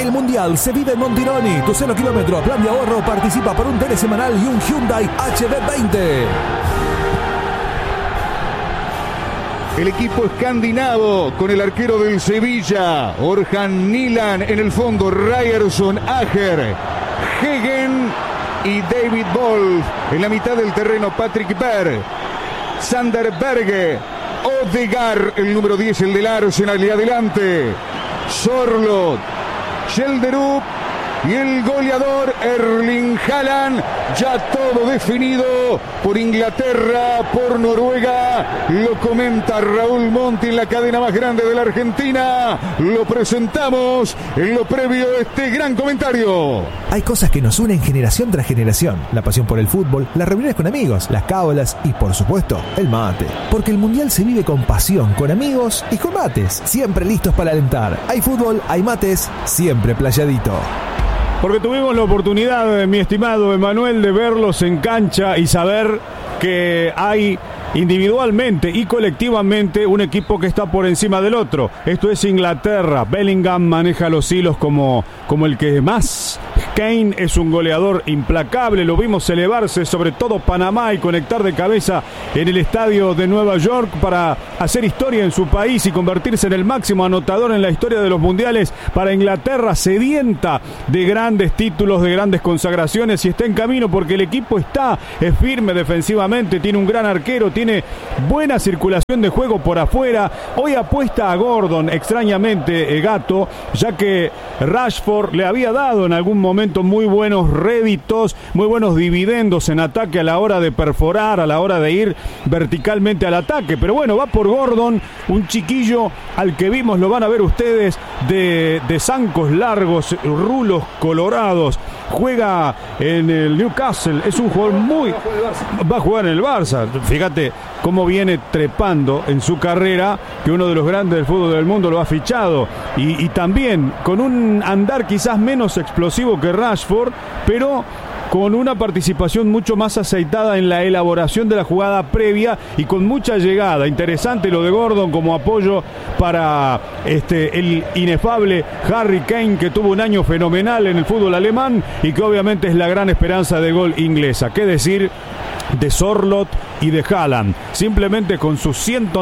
El Mundial se vive en Montironi. Tu 0 kilómetro plan de ahorro participa por un tele semanal y un Hyundai HB20. El equipo escandinavo con el arquero del Sevilla, Orhan Nilan, en el fondo Ryerson, Ager, Hegen y David Wolf. En la mitad del terreno Patrick Berg, Sander Berge, Odegaard, el número 10, el del Arsenal, y adelante Sorloth, Schelderup y el goleador Erling Haaland. Ya todo definido por Inglaterra, por Noruega. Lo comenta Raúl Monti en la cadena más grande de la Argentina. Lo presentamos en lo previo de este gran comentario. Hay cosas que nos unen generación tras generación. La pasión por el fútbol, las reuniones con amigos, las cábalas y, por supuesto, el mate. Porque el Mundial se vive con pasión, con amigos y con mates. Siempre listos para alentar. Hay fútbol, hay mates, siempre playadito. Porque tuvimos la oportunidad, mi estimado Emanuel, de verlos en cancha y saber que hay individualmente y colectivamente un equipo que está por encima del otro. Esto es Inglaterra. Bellingham maneja los hilos como el que más. Kane es un goleador implacable. Lo vimos elevarse sobre todo Panamá y conectar de cabeza en el estadio de Nueva York para hacer historia en su país y convertirse en el máximo anotador en la historia de los mundiales para Inglaterra, sedienta de grandes títulos, de grandes consagraciones, y está en camino porque el equipo es firme defensivamente, tiene un gran arquero, tiene buena circulación de juego por afuera. Hoy apuesta a Gordon, extrañamente, Gato, ya que Rashford le había dado en algún momento muy buenos réditos, muy buenos dividendos en ataque a la hora de perforar, a la hora de ir verticalmente al ataque. Pero bueno, va por Gordon, un chiquillo al que vimos, lo van a ver ustedes, de zancos largos, rulos colorados. Juega en el Newcastle, es un jugador va a jugar en el Barça. Fíjate cómo viene trepando en su carrera, que uno de los grandes del fútbol del mundo lo ha fichado, y también con un andar quizás menos explosivo que Rashford, pero con una participación mucho más aceitada en la elaboración de la jugada previa y con mucha llegada. Interesante lo de Gordon como apoyo para el inefable Harry Kane, que tuvo un año fenomenal en el fútbol alemán y que obviamente es la gran esperanza de gol inglesa. ¿Qué decir de Sorloth y de Haaland? Simplemente con sus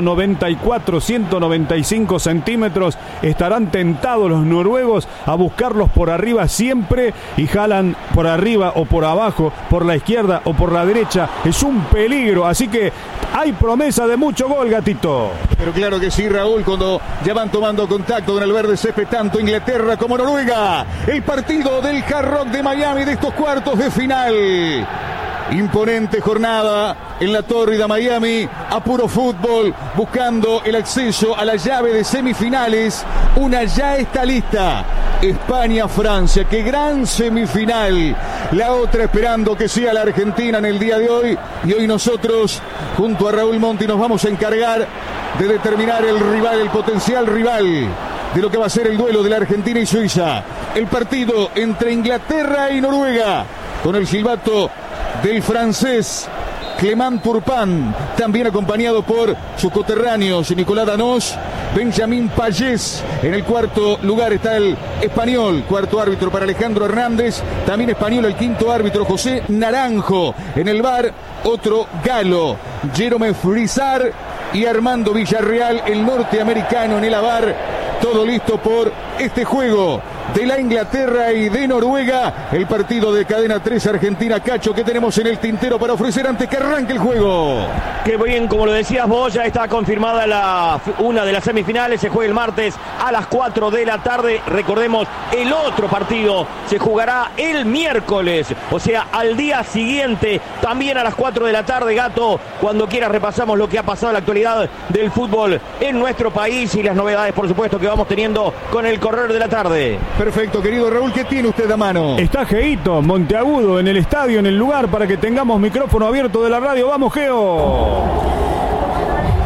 194, 195 centímetros estarán tentados los noruegos a buscarlos por arriba siempre, y Haaland por arriba o por abajo, por la izquierda o por la derecha, es un peligro. Así que hay promesa de mucho gol, Gatito. Pero claro que sí, Raúl, cuando ya van tomando contacto con el verde césped tanto Inglaterra como Noruega. El partido del Hard Rock de Miami de estos cuartos de final. Imponente jornada en la tórrida Miami, a puro fútbol, buscando el acceso a la llave de semifinales. Una ya está lista: España-Francia. Qué gran semifinal. La otra esperando que sea la Argentina en el día de hoy. Y hoy nosotros, junto a Raúl Monti, nos vamos a encargar de determinar el rival, el potencial rival de lo que va a ser el duelo de la Argentina y Suiza. El partido entre Inglaterra y Noruega, con el silbato del francés Clément Turpin, también acompañado por sus coterráneos Nicolás Danos, Benjamin Payés. En el cuarto lugar está el español, cuarto árbitro para Alejandro Hernández, también español el quinto árbitro José Naranjo. En el VAR, otro galo, Jérôme Frisard, y Armando Villarreal, el norteamericano, en el AVAR. Todo listo por este juego de la Inglaterra y de Noruega. El partido de Cadena 3 Argentina. Cacho, ¿qué tenemos en el tintero para ofrecer antes que arranque el juego? Qué bien, como lo decías vos, ya está confirmada una de las semifinales. Se juega el martes a las 4 de la tarde. Recordemos, el otro partido se jugará el miércoles, o sea, al día siguiente, también a las 4 de la tarde. Gato, cuando quieras repasamos lo que ha pasado en la actualidad del fútbol en nuestro país y las novedades, por supuesto, que vamos teniendo con el correr de la tarde. Perfecto, querido Raúl, ¿qué tiene usted a mano? Está Geito Monteagudo en el estadio, en el lugar para que tengamos micrófono abierto de la radio. ¡Vamos, Geo!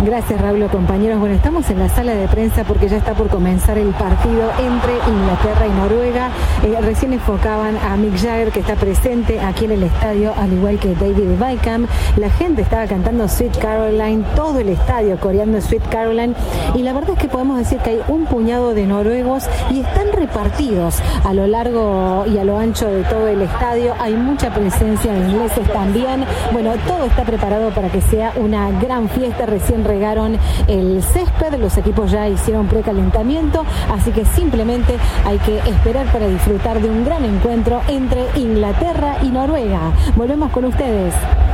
Gracias, Raúl, compañeros. Bueno, estamos en la sala de prensa porque ya está por comenzar el partido entre Inglaterra y Noruega. Recién enfocaban a Mick Jagger, que está presente aquí en el estadio, al igual que David Beckham. La gente estaba cantando Sweet Caroline, todo el estadio coreando Sweet Caroline, y la verdad es que podemos decir que hay un puñado de noruegos y están repartidos a lo largo y a lo ancho de todo el estadio. Hay mucha presencia de ingleses también. Bueno, todo está preparado para que sea una gran fiesta. Recién regaron el césped, los equipos ya hicieron precalentamiento, así que simplemente hay que esperar para disfrutar de un gran encuentro entre Inglaterra y Noruega. Volvemos con ustedes.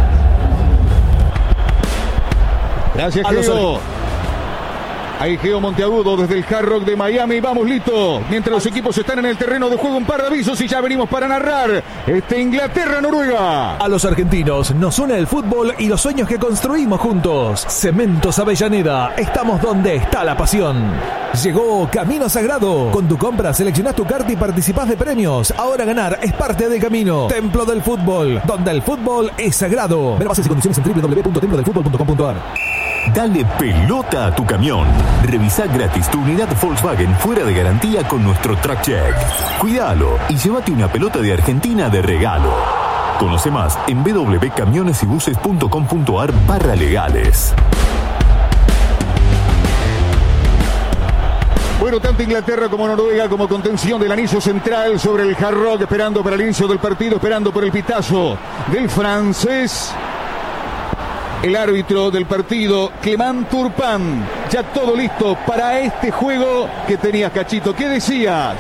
Gracias, Geo. Ahí Geo Monteagudo desde el Hard Rock de Miami. Vamos, Lito. Mientras los equipos están en el terreno de juego, un par de avisos y ya venimos para narrar Inglaterra-Noruega. A los argentinos nos une el fútbol y los sueños que construimos juntos. Cementos Avellaneda, estamos donde está la pasión. Llegó Camino Sagrado. Con tu compra seleccionás tu carta y participás de premios. Ahora ganar es parte del camino. Templo del Fútbol, donde el fútbol es sagrado. Ver bases y condiciones en www.templodelfutbol.com.ar. Dale pelota a tu camión. Revisá gratis tu unidad Volkswagen fuera de garantía con nuestro Track Check. Cuídalo y llévate una pelota de Argentina de regalo. Conoce más en www.camionesybuses.com.ar/legales. Bueno, tanto Inglaterra como Noruega como contención del anillo central sobre el Hard Rock, esperando para el inicio del partido, esperando por el pitazo del francés. El árbitro del partido, Clement Turpin. Ya todo listo para este juego que tenías, Cachito. ¿Qué decías?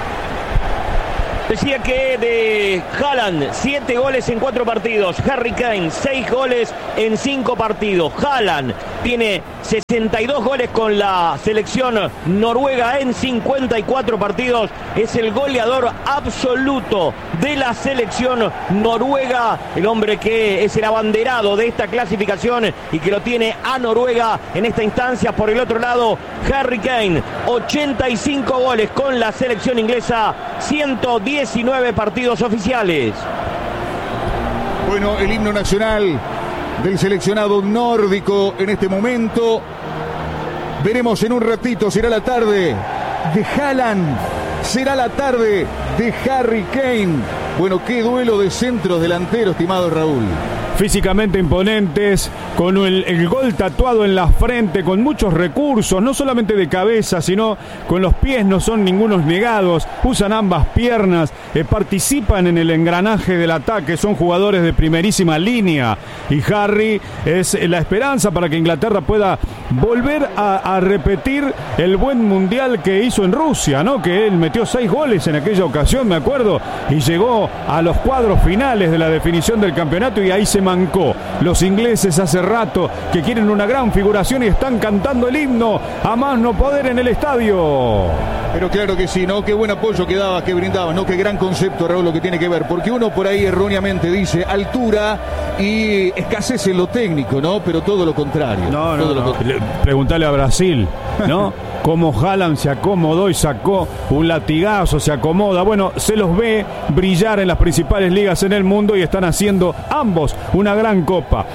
Decía que de Haaland, 7 goles en 4 partidos. Harry Kane, 6 goles en 5 partidos. Haaland tiene 62 goles con la selección noruega en 54 partidos. Es el goleador absoluto de la selección noruega. El hombre que es el abanderado de esta clasificación y que lo tiene a Noruega en esta instancia. Por el otro lado, Harry Kane, 85 goles con la selección inglesa, 119 partidos oficiales. Bueno, el himno nacional del seleccionado nórdico en este momento. Veremos en un ratito, será la tarde de Haaland, será la tarde de Harry Kane. Bueno, qué duelo de centros delanteros, estimado Raúl. Físicamente imponentes, con el gol tatuado en la frente, con muchos recursos, no solamente de cabeza, sino con los pies, no son ningunos negados, usan ambas piernas, participan en el engranaje del ataque, son jugadores de primerísima línea, y Harry es la esperanza para que Inglaterra pueda volver a repetir el buen mundial que hizo en Rusia, ¿no? Que él metió 6 goles en aquella ocasión, me acuerdo, y llegó a los cuadros finales de la definición del campeonato y ahí se mancó. Los ingleses hace rato que quieren una gran figuración y están cantando el himno a más no poder en el estadio. Pero claro que sí, ¿no? Qué buen apoyo que daba, que brindaba, ¿no? Qué gran concepto, Raúl, lo que tiene que ver. Porque uno por ahí erróneamente dice altura y escasez en lo técnico, ¿no? Pero todo lo contrario. No. Preguntale a Brasil, ¿no? Cómo Haaland se acomodó y sacó un latigazo, se acomoda. Bueno, se los ve brillar en las principales ligas en el mundo y están haciendo ambos una gran copa.